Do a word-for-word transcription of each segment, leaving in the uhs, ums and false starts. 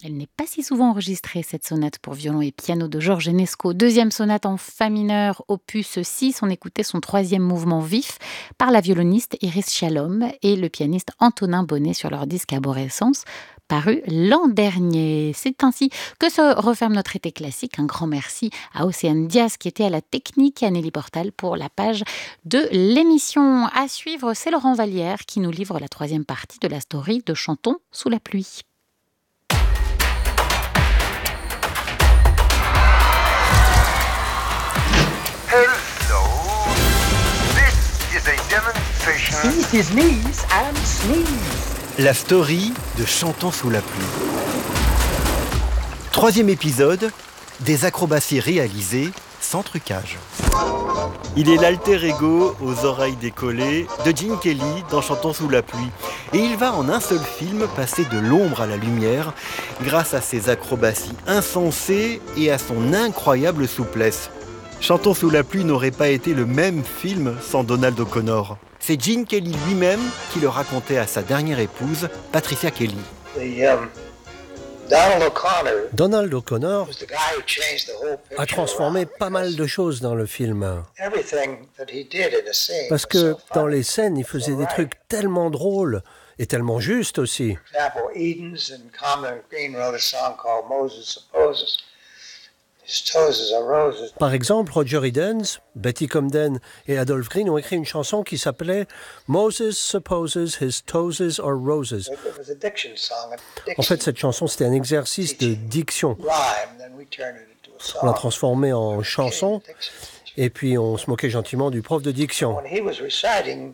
Elle n'est pas si souvent enregistrée, cette sonate pour violon et piano de Georges Enesco. Deuxième sonate en fa mineur, opus six. On écoutait son troisième mouvement vif par la violoniste Iris Shalom et le pianiste Antonin Bonnet sur leur disque Arborescence, paru l'an dernier. C'est ainsi que se referme notre été classique. Un grand merci à Océane Diaz qui était à la technique et à Nelly Portal pour la page de l'émission. À suivre, c'est Laurent Vallière qui nous livre la troisième partie de la story de Chantons sous la pluie. Hello. This is a demonstration. He's his knees and sneeze. La story de Chantons sous la pluie. Troisième épisode, des acrobaties réalisées sans trucage. Il est l'alter ego aux oreilles décollées de Gene Kelly dans Chantons sous la pluie. Et il va en un seul film passer de l'ombre à la lumière grâce à ses acrobaties insensées et à son incroyable souplesse. Chantons sous la pluie n'aurait pas été le même film sans Donald O'Connor. C'est Gene Kelly lui-même qui le racontait à sa dernière épouse, Patricia Kelly. The, um, Donald O'Connor Donald O'Connor was the guy who changed the whole picture a transformé around pas mal de choses dans le film. everything that he did in a scene. Parce was que so dans funny. les scènes, il faisait des trucs tellement drôles et tellement justes aussi. For example, Edens and Common Green wrote a song called Moses Supposes His Toes Are Roses. Par exemple, Roger Edens, Betty Comden et Adolph Green ont écrit une chanson qui s'appelait « Moses supposes his toes are roses It was a diction song. a ». En diction fait, cette chanson, c'était un exercice de diction. rhyme, then we turned it into a song. On l'a transformée en chanson Diction. et puis on se moquait gentiment du prof de diction. When he was reciting,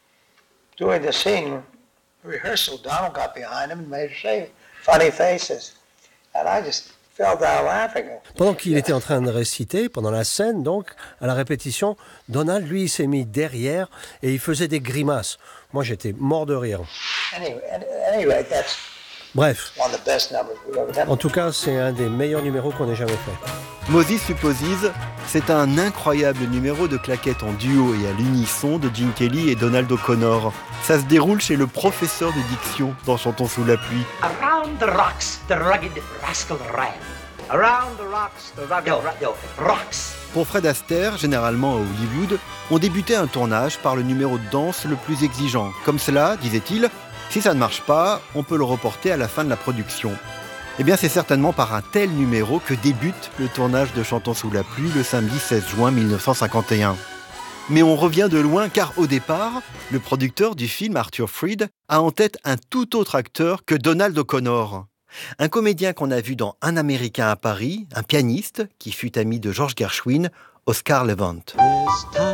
doing the scene rehearsal, Donald got behind him and made say funny faces. And I just fell down laughing. Pendant qu'il était en train de réciter, pendant la scène donc, à la répétition, Donald, lui, il s'est mis derrière et il faisait des grimaces. Moi, j'étais mort de rire. Anyway, anyway, that's Bref, one of the best numbers we've ever done. en tout cas, c'est un des meilleurs numéros qu'on ait jamais fait. Moses Supposes, c'est un incroyable numéro de claquettes en duo et à l'unisson de Gene Kelly et Donald O'Connor. Ça se déroule chez le professeur de diction dans Chantons sous la pluie. Around the rocks, the rugged rascal ran. Around the rocks, the rugged ra- no, rocks. Pour Fred Astaire, généralement à Hollywood, on débutait un tournage par le numéro de danse le plus exigeant. Comme cela, disait-il, si ça ne marche pas, on peut le reporter à la fin de la production. Eh bien, c'est certainement par un tel numéro que débute le tournage de Chantons sous la pluie le samedi seize juin mille neuf cent cinquante et un. Mais on revient de loin car au départ, le producteur du film, Arthur Freed, a en tête un tout autre acteur que Donald O'Connor. Un comédien qu'on a vu dans Un Américain à Paris, un pianiste qui fut ami de George Gershwin, Oscar Levant.